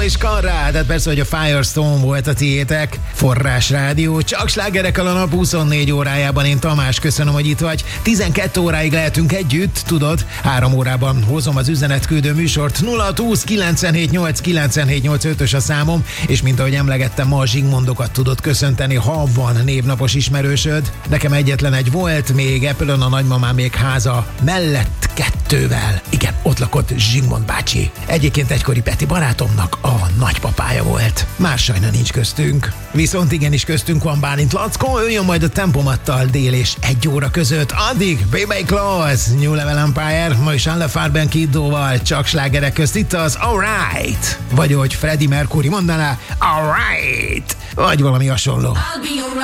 és Karrá, tehát persze, hogy a Firestone volt a tiétek. Forrás Rádió, csak slágerekkel a nap 24 órájában. Én Tamás, köszönöm, hogy itt vagy. 12 óráig lehetünk együtt, tudod, 3 órában hozom az üzenetküldő műsort. 0620 978 978 a számom, és mint ahogy emlegettem, ma a Zsigmondokat tudod köszönteni, ha van névnapos ismerősöd. Nekem egyetlen egy volt, még Epülön a nagymamám még háza mellett 2-vel. Igen, ott lakott Zsigmond bácsi. Egyébként egykori Peti barátomnak a nagypapája volt. Más sajna nincs köztünk. Viszont igenis köztünk van Bálint Lackó, ő jön majd a Tempomattal dél és 1 óra között. Addig Baby Claus, New Level Empire, ma is Anne Farben Kiddóval, csak slágerek közt itt az Alright. Vagy hogy Freddie Mercury mondaná, Alright. Vagy valami hasonló.